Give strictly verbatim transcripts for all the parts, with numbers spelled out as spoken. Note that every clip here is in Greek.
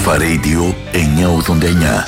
Αλφα Radio εννιακόσια ογδόντα εννιά.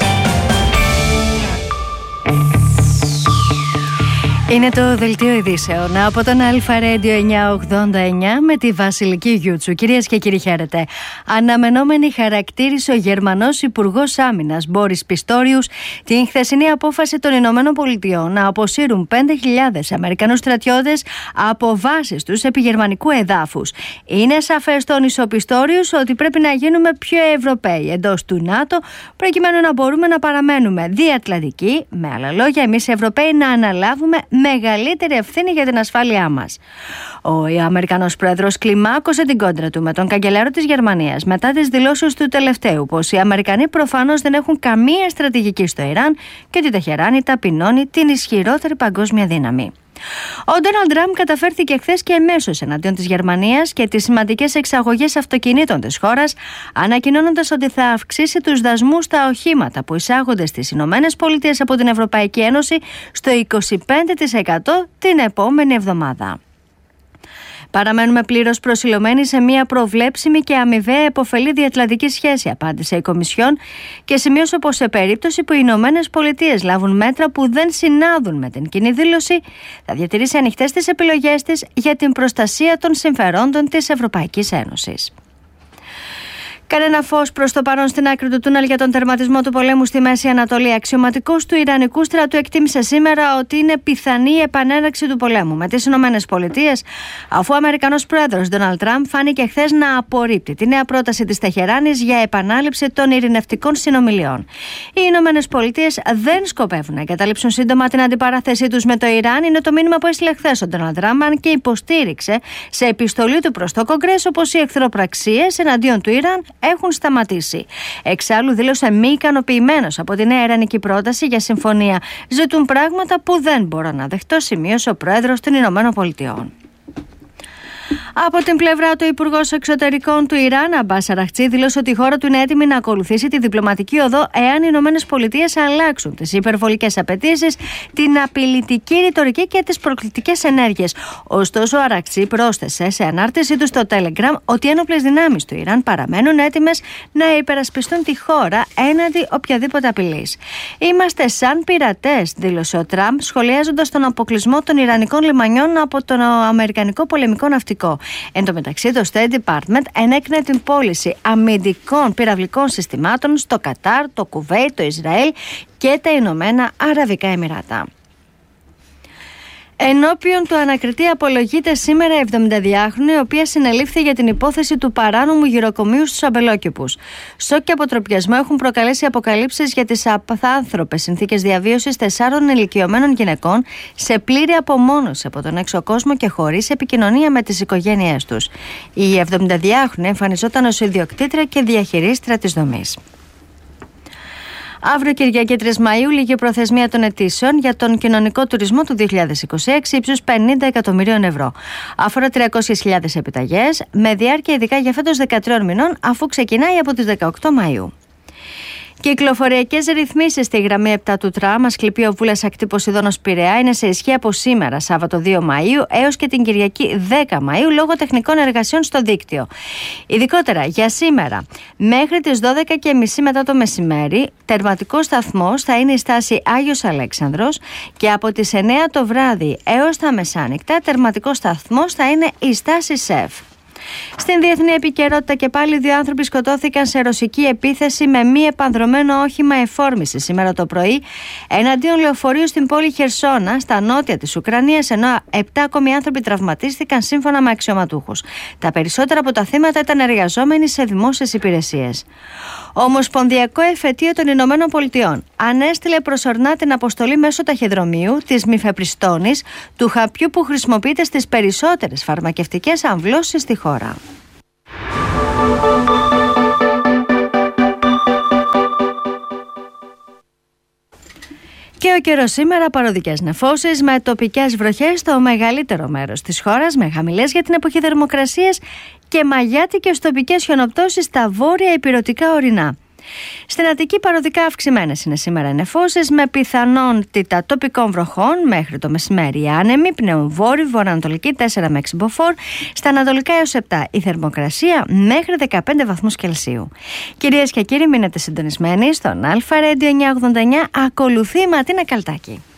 Είναι το δελτίο ειδήσεων από τον Αλφα Radio εννιακόσια ογδόντα εννιά με τη Βασιλική Γιούτσου. Κυρίες και κύριοι, χαίρετε. Αναμενόμενη χαρακτήρισε ο Γερμανός Υπουργός Άμυνας Μπόρις Πιστόριους την χθεσινή απόφαση των Ηνωμένων Πολιτειών να αποσύρουν πέντε χιλιάδες Αμερικανούς στρατιώτες από βάσεις τους επί γερμανικού εδάφους. Είναι σαφές τόνισε ο Πιστόριους ότι πρέπει να γίνουμε πιο Ευρωπαίοι εντός του ΝΑΤΟ, προκειμένου να μπορούμε να παραμένουμε διατλαντικοί. Με άλλα λόγια, εμείς οι Ευρωπαίοι να αναλάβουμε μεγαλύτερη ευθύνη για την ασφάλειά μας. Ο Αμερικανός πρόεδρος κλιμάκωσε την κόντρα του με τον καγκελάριο της Γερμανίας μετά τις δηλώσεις του τελευταίου πως οι Αμερικανοί προφανώς δεν έχουν καμία στρατηγική στο Ιράν και ότι η Τεχεράνη ταπεινώνει την ισχυρότερη παγκόσμια δύναμη. Ο Ντόναλντ Τραμπ καταφέρθηκε χθες και εμέσως εναντίον της Γερμανίας και τις σημαντικές εξαγωγές αυτοκινήτων της χώρας, ανακοινώνοντας ότι θα αυξήσει τους δασμούς στα οχήματα που εισάγονται στις Ηνωμένες Πολιτείες από την Ευρωπαϊκή Ένωση στο είκοσι πέντε τοις εκατό την επόμενη εβδομάδα. Παραμένουμε πλήρως προσιλωμένοι σε μια προβλέψιμη και αμοιβαία επωφελή διατλαντική σχέση, απάντησε η Κομισιόν και σημείωσε πως σε περίπτωση που οι Ηνωμένες Πολιτείες λάβουν μέτρα που δεν συνάδουν με την κοινή δήλωση, θα διατηρήσει ανοιχτές τις επιλογές της για την προστασία των συμφερόντων της Ευρωπαϊκής Ένωσης. Κανένα φως προς το παρόν στην άκρη του τούνελ για τον τερματισμό του πολέμου στη Μέση Ανατολή. Αξιωματικός του Ιρανικού στρατού εκτίμησε σήμερα ότι είναι πιθανή η επανέναρξη του πολέμου με τις Ηνωμένες Πολιτείες, αφού ο Αμερικανός πρόεδρος Ντόναλντ Τραμπ φάνηκε χθες να απορρίπτει τη νέα πρόταση της Τεχεράνης για επανάληψη των ειρηνευτικών συνομιλιών. Οι Ηνωμένες Πολιτείες δεν σκοπεύουν να εγκαταλείψουν σύντομα την αντιπαράθεσή τους με το Ιράν, είναι το μήνυμα που έστειλε χθες ο Ντόναλντ Τραμπ, και υποστήριξε σε επιστολή του προς το Κογκρέσο πως οι εχθροπραξίες εναντίον του Ιράν έχουν σταματήσει. Εξάλλου δήλωσε μη ικανοποιημένος από τη νέα ιρανική πρόταση για συμφωνία. Ζητούν πράγματα που δεν μπορώ να δεχτώ, σημείωσε ο πρόεδρος των Ηνωμένων Πολιτειών. Από την πλευρά του, Υπουργός Εξωτερικών του Ιράν, Αμπάς Αραχτζή, δήλωσε ότι η χώρα του είναι έτοιμη να ακολουθήσει τη διπλωματική οδό εάν οι Ηνωμένες Πολιτείες αλλάξουν τις υπερβολικές απαιτήσεις, την απειλητική ρητορική και τις προκλητικές ενέργειες. Ωστόσο, ο Αραχτζή πρόσθεσε σε ανάρτησή του στο Telegram ότι οι ένοπλες δυνάμεις του Ιράν παραμένουν έτοιμες να υπερασπιστούν τη χώρα έναντι οποιαδήποτε απειλής. Είμαστε σαν πειρατές, δήλωσε ο Τραμπ, σχολιάζοντας τον αποκλεισμό των Ιρανικών λιμανιών από τον Αμερικανικό πολεμικό ναυτικό. Εν τω μεταξύ, το State Department ενέκρινε την πώληση αμυντικών πυραυλικών συστημάτων στο Κατάρ, το Κουβέιτ, το Ισραήλ και τα Ηνωμένα Αραβικά Εμιράτα. Ενώπιον του ανακριτή απολογείται σήμερα η εβδομηνταδυάχρονη, η οποία συνελήφθη για την υπόθεση του παράνομου γυροκομείου στους αμπελόκηπους. Σοκ και αποτροπιασμό έχουν προκαλέσει αποκαλύψεις για τις απάνθρωπες συνθήκες διαβίωσης τεσσάρων ηλικιωμένων γυναικών σε πλήρη απομόνωση από τον έξω κόσμο και χωρίς επικοινωνία με τις οικογένειές τους. Η εβδομηνταδυάχρονη εμφανιζόταν ως ιδιοκτήτρια και διαχειρίστρια της δομής. Αύριο, Κυριακή τρεις Μαΐου, λήγει η προθεσμία των αιτήσεων για τον κοινωνικό τουρισμό του δύο χιλιάδες είκοσι έξι ύψους πενήντα εκατομμυρίων ευρώ. Αφορά τριακόσιες χιλιάδες επιταγές, με διάρκεια ειδικά για φέτος δεκατρών μηνών, αφού ξεκινάει από τις δεκαοκτώ Μαΐου. Κυκλοφοριακές ρυθμίσεις στη γραμμή επτά του τραμ Ασκληπείο Βούλας Ακτή Ποσειδώνος Πειραιά είναι σε ισχύ από σήμερα, Σάββατο δύο Μαΐου, έως και την Κυριακή δέκα Μαΐου, λόγω τεχνικών εργασιών στο δίκτυο. Ειδικότερα για σήμερα, μέχρι τις δώδεκα και τριάντα μετά το μεσημέρι, τερματικός σταθμός θα είναι η στάση Άγιος Αλέξανδρος και από τις εννέα το βράδυ έως τα μεσάνυχτα, τερματικός σταθμός θα είναι η στάση ΣΕΦ. Στην διεθνή επικαιρότητα και πάλι δύο άνθρωποι σκοτώθηκαν σε ρωσική επίθεση με μη επανδρωμένο όχημα εφόρμησης σήμερα το πρωί εναντίον λεωφορείου στην πόλη Χερσόνα στα νότια της Ουκρανίας, ενώ επτά ακόμη άνθρωποι τραυματίστηκαν σύμφωνα με αξιωματούχους. Τα περισσότερα από τα θύματα ήταν εργαζόμενοι σε δημόσιες υπηρεσίες. Ομοσπονδιακό Εφετείο των Ηνωμένων Πολιτειών ανέστειλε προσωρινά την αποστολή μέσω ταχυδρομείου της μιφεπριστώνης, του χαπιού που χρησιμοποιείται στις περισσότερες φαρμακευτικές αμβλώσεις στη χώρα. Και ο καιρός σήμερα, παροδικές νεφώσεις με τοπικές βροχές στο μεγαλύτερο μέρος της χώρας, με χαμηλές για την εποχή θερμοκρασίες και μαγιάτικες τοπικές χιονοπτώσεις στα βόρεια ηπειρωτικά ορεινά. Στην Αττική παροδικά αυξημένες είναι σήμερα οι νεφώσεις, με πιθανότητα τοπικών βροχών μέχρι το μεσημέρι. Άνεμη, πνευμοβόρη, βορειοανατολική τέσσερα με έξι μποφόρ, στα ανατολικά έως επτά η θερμοκρασία μέχρι δεκαπέντε βαθμούς Κελσίου. Κυρίες και κύριοι, μείνετε συντονισμένοι στον Αλφα Radio εννιακόσια ογδόντα εννιά. Ακολουθεί η Ματίνα Καλτάκη.